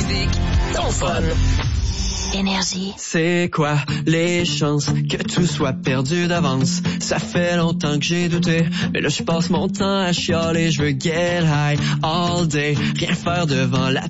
musique, ton fun. Énergie. C'est quoi les chances que tout soit perdu d'avance? Ça fait longtemps que j'ai douté, mais là je passe mon temps à chialer. Je veux get high all day, rien faire devant la